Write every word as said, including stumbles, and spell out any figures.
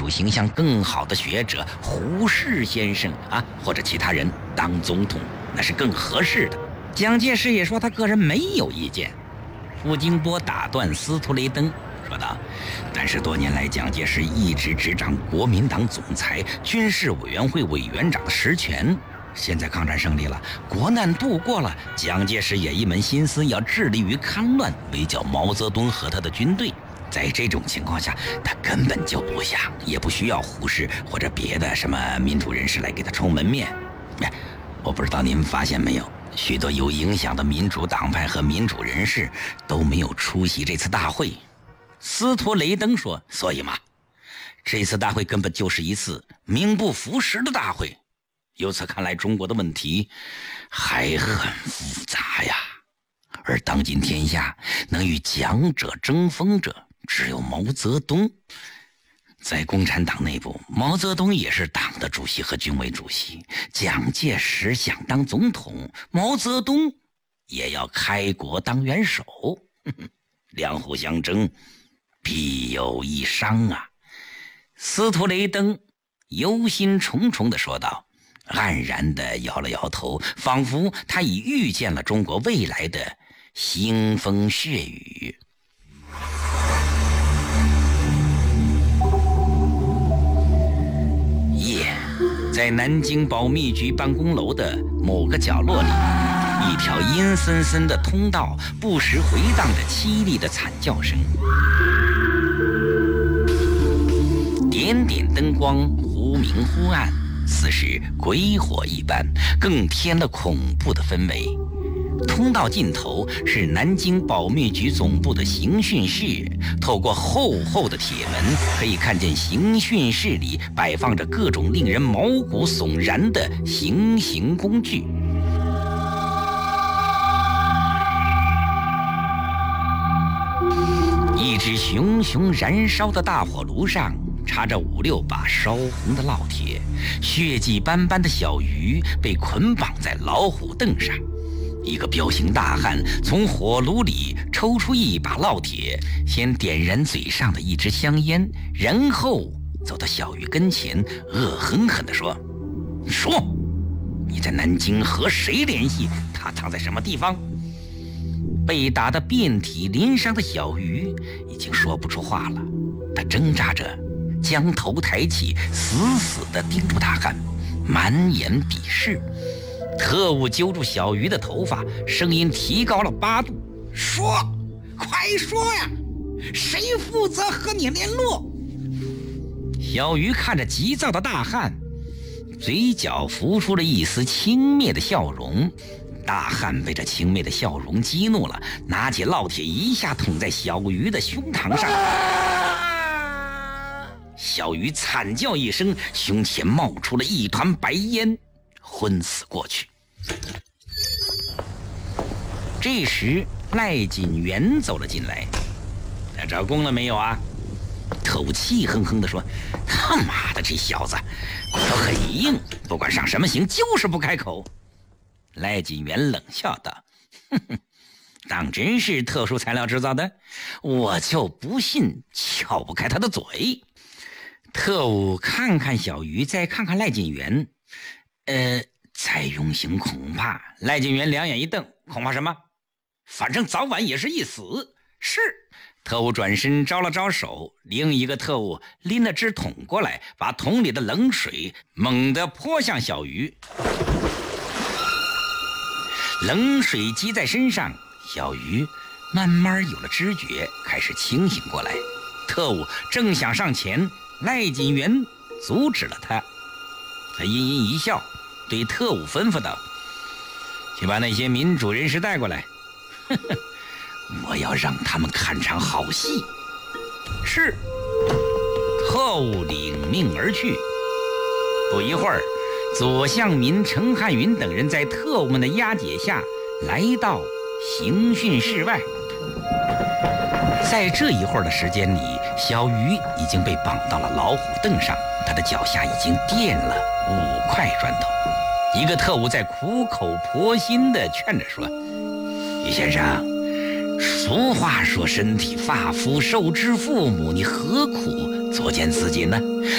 主形象更好的学者胡适先生啊，或者其他人当总统，那是更合适的。蒋介石也说他个人没有意见。傅京波打断司徒雷登说道：但是多年来蒋介石一直执掌国民党总裁、军事委员会委员长的实权，现在抗战胜利了，国难度过了，蒋介石也一门心思要致力于戡乱，围剿毛泽东和他的军队。在这种情况下，他根本就不想也不需要胡适或者别的什么民主人士来给他充门面。我不知道您发现没有，许多有影响的民主党派和民主人士都没有出席这次大会。司徒雷登说：所以嘛，这次大会根本就是一次名不符实的大会。由此看来，中国的问题还很复杂呀。而当今天下能与蒋者争锋者只有毛泽东。在共产党内部，毛泽东也是党的主席和军委主席，蒋介石想当总统，毛泽东也要开国当元首。两虎相争，必有一伤啊。司徒雷登忧心忡忡地说道，黯然地摇了摇头，仿佛他已预见了中国未来的腥风血雨。夜，在南京保密局办公楼的某个角落里，一条阴森森的通道不时回荡着凄厉的惨叫声，点点灯光忽明忽暗，似是鬼火一般，更添了恐怖的氛围。通道尽头是南京保密局总部的刑讯室，透过厚厚的铁门，可以看见刑讯室里摆放着各种令人毛骨悚然的行刑工具。一只熊熊燃烧的大火炉上插着五六把烧红的烙铁，血迹斑斑的小鱼被捆绑在老虎凳上。一个彪形大汉从火炉里抽出一把烙铁，先点燃嘴上的一支香烟，然后走到小鱼跟前，恶狠狠地说：说，你在南京和谁联系？他藏在什么地方？被打得遍体鳞伤的小鱼已经说不出话了，他挣扎着将头抬起，死死地盯住大汉，满眼鄙视。特务揪住小鱼的头发，声音提高了八度：说，快说呀，谁负责和你联络？小鱼看着急躁的大汉，嘴角浮出了一丝轻蔑的笑容。大汉被这轻蔑的笑容激怒了，拿起烙铁一下捅在小鱼的胸膛上。小鱼惨叫一声，胸前冒出了一团白烟，昏死过去。这时赖锦元走了进来：来找供了没有啊？特务气哼哼地说：他妈的，这小子骨头很硬，不管上什么刑就是不开口。赖锦元冷笑道：哼哼，当真是特殊材料制造的？我就不信撬不开他的嘴。特务看看小鱼，再看看赖锦元，呃再用刑恐怕……赖锦元两眼一瞪：恐怕什么？反正早晚也是一死。是。特务转身招了招手，另一个特务拎了只桶过来，把桶里的冷水猛地泼向小鱼。冷水击在身上，小鱼慢慢有了知觉，开始清醒过来。特务正想上前，赖锦元阻止了他。他阴阴一笑，对特务吩咐道：去把那些民主人士带过来。呵呵，我要让他们看场好戏。是。特务领命而去。不一会儿，左相民、程汉云等人在特务们的押解下来到刑讯室外。在这一会儿的时间里，小鱼已经被绑到了老虎凳上，他的脚下已经垫了五块砖头。一个特务在苦口婆心地劝着说：于先生，俗话说身体发肤受之父母，你何苦作践自己呢？